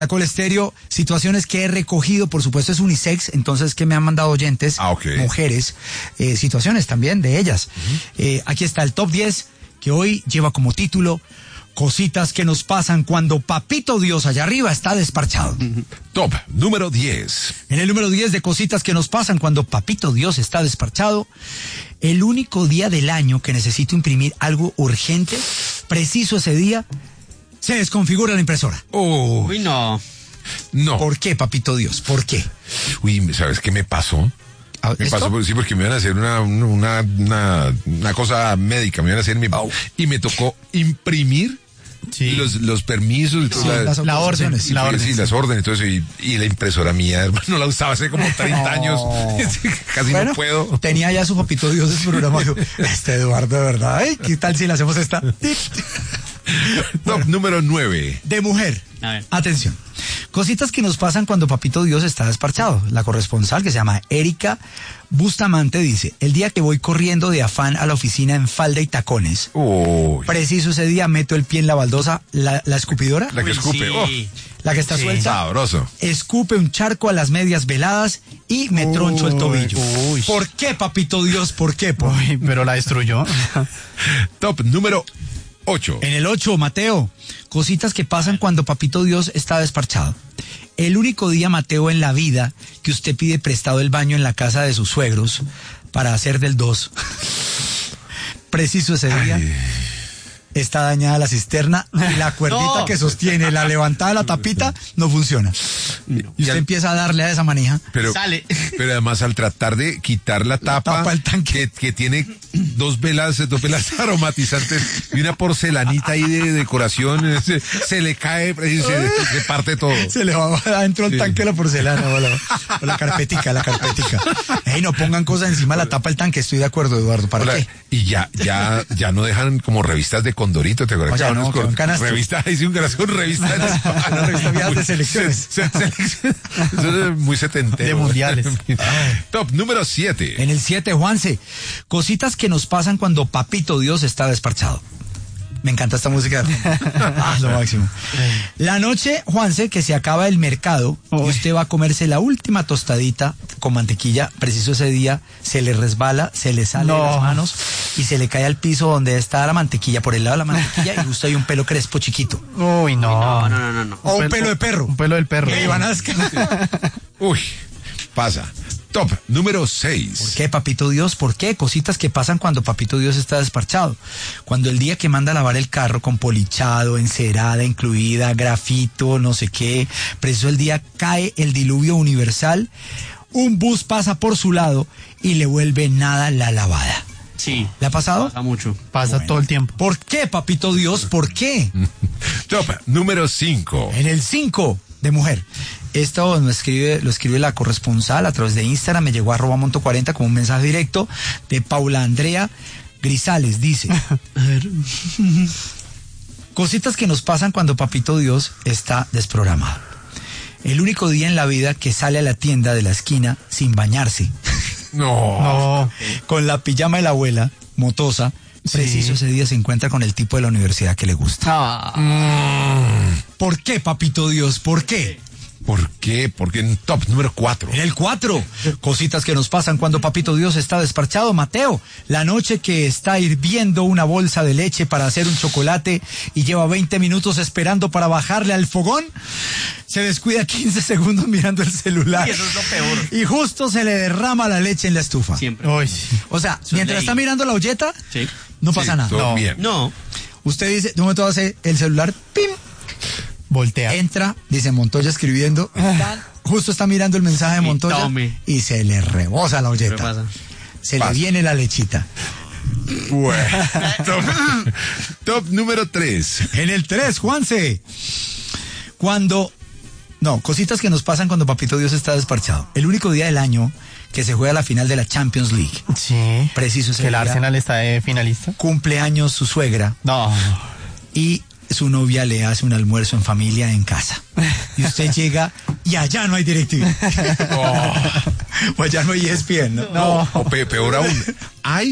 Caracol Estéreo, situaciones que he recogido, por supuesto es unisex, entonces que me han mandado oyentes, mujeres, situaciones también de ellas. Aquí está el top 10, que hoy lleva como título, cositas que nos pasan cuando Papito Dios allá arriba está desparchado. Top número 10. En el número 10 de cositas que nos pasan cuando Papito Dios está desparchado, el único día del año que necesito imprimir algo urgente, preciso ese día, se desconfigura la impresora. Uy, no. No. ¿Por qué, Papito Dios? ¿Por qué? Uy, ¿sabes qué me pasó? Me pasó porque me iban a hacer una cosa médica, me iban a hacer y me tocó imprimir los permisos y todo, las órdenes. Sí, las órdenes, entonces, y la impresora mía, no la usaba hace como 30 años, casi no puedo. Tenía ya su Papito Dios desprogramado. Eduardo, de verdad, ¿qué tal si le hacemos esta? Top número 9. De mujer. A ver. Atención. Cositas que nos pasan cuando Papito Dios está desparchado. La corresponsal, que se llama Erika Bustamante, dice: el día que voy corriendo de afán a la oficina en falda y tacones, preciso ese día meto el pie en la baldosa, la escupidora. La que escupe. Sí. La que está suelta. Sabroso. Escupe un charco a las medias veladas y me troncho el tobillo. ¿Por qué, Papito Dios? ¿Por qué? Uy, pero la destruyó. Top número 8. En el 8, Mateo, cositas que pasan cuando Papito Dios está desparchado. El único día, Mateo, en la vida que usted pide prestado el baño en la casa de sus suegros para hacer del 2. Preciso ese día. Está dañada la cisterna y la cuerdita que sostiene la levantada de la tapita no funciona. Y usted empieza a darle a esa manija. Pero, sale. Pero además al tratar de quitar la tapa del tanque. Que tiene dos velas aromatizantes y una porcelanita ahí de decoración, se le cae, se parte todo. Se le va adentro al tanque la porcelana o la carpetica. Ey, no pongan cosas encima de la tapa del tanque, estoy de acuerdo, Eduardo. ¿Para qué? Y ya no dejan como revistas de Condorito, ¿te acuerdas? O sea, no, con canastos. Revista, hice un corazón, revista. Una revista viejas de selecciones. Eso es muy setentero. De mundiales. Top número 7. En el 7, Juanse, cositas que nos pasan cuando Papito Dios está desparchado. Me encanta esta música. Lo máximo. La noche, Juanse, que se acaba el mercado y usted va a comerse la última tostadita con mantequilla, preciso ese día, se le resbala, se le sale de las manos y se le cae al piso donde está la mantequilla, por el lado de la mantequilla, y justo hay un pelo crespo chiquito. Uy, no. No. O un pelo de perro. Un pelo del perro. Que Iván Azca. Uy, pasa. Top número 6. ¿Por qué, Papito Dios? ¿Por qué? Cositas que pasan cuando Papito Dios está desparchado. Cuando el día que manda a lavar el carro con polichado, encerada incluida, grafito, no sé qué, preciso el día cae el diluvio universal, un bus pasa por su lado y le vuelve nada la lavada. Sí. ¿Le ha pasado? Pasa mucho. Pasa todo el tiempo. ¿Por qué, Papito Dios? ¿Por qué? Top número 5. En el 5, de mujer. Esto lo escribe la corresponsal a través de Instagram, me llegó a @monto40 como un mensaje directo de Paula Andrea Grisales, dice: a ver, cositas que nos pasan cuando Papito Dios está desprogramado. El único día en la vida que sale a la tienda de la esquina sin bañarse. No. Con la pijama de la abuela, motosa, preciso ese día se encuentra con el tipo de la universidad que le gusta. ¿Por qué, Papito Dios? ¿Por qué? ¿Por qué? Porque en top número 4. En el 4, cositas que nos pasan cuando Papito Dios está desparchado. Mateo, la noche que está hirviendo una bolsa de leche para hacer un chocolate y lleva 20 minutos esperando para bajarle al fogón, se descuida 15 segundos mirando el celular. Y eso es lo peor. Y justo se le derrama la leche en la estufa. Siempre. Uy. O sea, mientras está mirando la olleta, Sí. no pasa nada. Todo bien. No. Usted dice, de un momento hace el celular, ¡pim! Voltea. Entra, dice Montoya escribiendo, justo está mirando el mensaje de Montoya tome. y se le rebosa la ¿Qué olleta. pasa? Se le viene la lechita. Bueno. Top número 3. En el 3, Juanse. Cositas que nos pasan cuando Papito Dios está desparchado. El único día del año que se juega la final de la Champions League. Sí. Preciso ese Que el día. Arsenal está de finalista. Cumpleaños su suegra No. y su novia le hace un almuerzo en familia en casa. Y usted llega y allá no hay DirecTV. O allá no hay ESPN, ¿no? O peor aún, hay,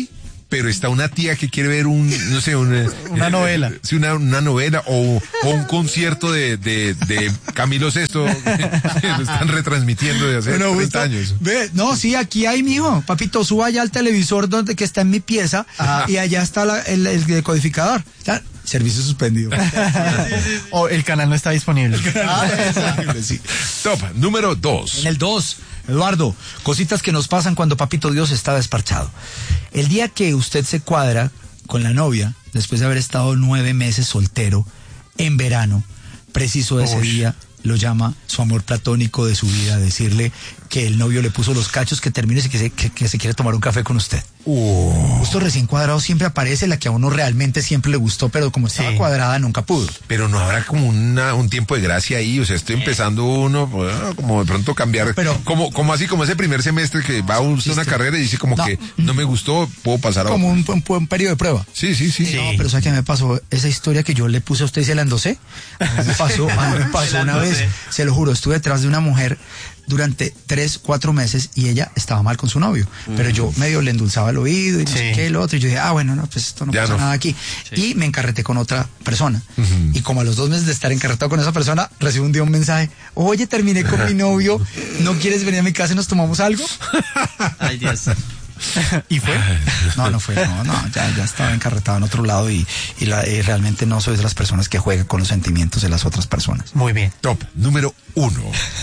pero está una tía que quiere ver no sé, una novela. Sí, una novela o un concierto de Camilo Sesto que lo están retransmitiendo de hace 30 años. Ve, no, sí, aquí hay, mijo. Papito, suba allá al televisor que está en mi pieza y allá está el decodificador. Ya, servicio suspendido. O el canal no está disponible. Sí. Top número 2. En el 2, Eduardo, cositas que nos pasan cuando Papito Dios está desparchado. El día que usted se cuadra con la novia, después de haber estado 9 meses soltero, en verano, preciso ese día, lo llama su amor platónico de su vida a decirle que el novio le puso los cachos, que termine y que se quiere tomar un café con usted. Justo recién cuadrado siempre aparece la que a uno realmente siempre le gustó, pero como estaba cuadrada nunca pudo. Pero no habrá como un tiempo de gracia ahí, o sea, estoy empezando uno, bueno, como de pronto cambiar, pero como así como ese primer semestre que va usted a una carrera y dice como que no me gustó, puedo pasar a como un periodo de prueba. Sí. No, pero ¿sabe qué me pasó? Esa historia que yo le puse a usted y se la endosé. A mí me pasó una vez, se lo juro, estuve detrás de una mujer durante 3-4 meses y ella estaba mal con su novio, pero yo medio le endulzaba el oído y no sé qué, el otro, y yo dije, bueno, no, pues esto no pasa nada aquí. Y me encarreté con otra persona. Y como a los 2 meses de estar encarretado con esa persona, recibo un día un mensaje: oye, terminé con mi novio, ¿no quieres venir a mi casa y nos tomamos algo? Ay, Dios. ¿Y fue? No fue, ya estaba encarretado en otro lado y realmente no soy de las personas que juegan con los sentimientos de las otras personas. Muy bien. Top número 1.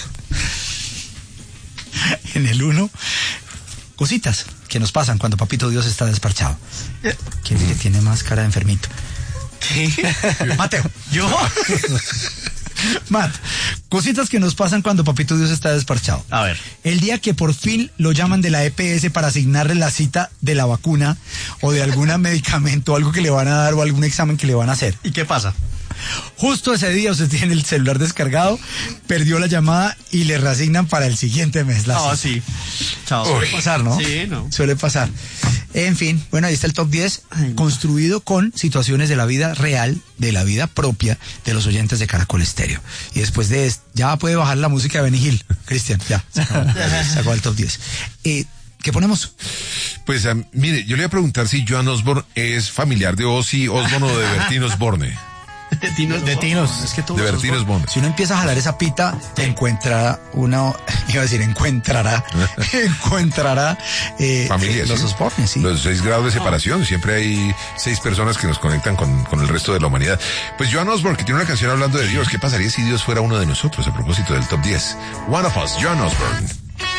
En el 1, cositas que nos pasan cuando Papito Dios está desparchado. ¿Quién es que tiene más cara de enfermito? ¿Qué? Mateo. ¿Yo? Matt, cositas que nos pasan cuando Papito Dios está desparchado. A ver. El día que por fin lo llaman de la EPS para asignarle la cita de la vacuna o de algún medicamento, algo que le van a dar o algún examen que le van a hacer. ¿Y qué pasa? Justo ese día usted tiene el celular descargado, perdió la llamada y le reasignan para el siguiente mes. Sí. Chao. Suele pasar, ¿no? Sí, no. Suele pasar. En fin, bueno, ahí está el top 10, construido con situaciones de la vida real, de la vida propia de los oyentes de Caracol Estéreo. Y después de esto, ya puede bajar la música de Benny Hill. Cristian, ya, se acabó el top 10. ¿Qué ponemos? Pues mire, yo le voy a preguntar si Joan Osborne es familiar de Ozzy Osbourne o de Bertín Osborne. De Tinos. Es que todos de Bertín Osborne. Si uno empieza a jalar esa pita, encontrará familias, los Osborne, sí. Los 6 grados de separación. Siempre hay 6 personas que nos conectan con el resto de la humanidad. Pues Joan Osborne, que tiene una canción hablando de Dios. ¿Qué pasaría si Dios fuera uno de nosotros? A propósito del top 10. One of Us, Joan Osborne.